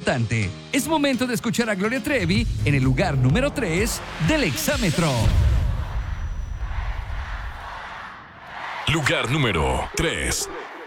importante. Es momento de escuchar a Gloria Trevi en el lugar número 3 del Exámetro. Lugar número 3.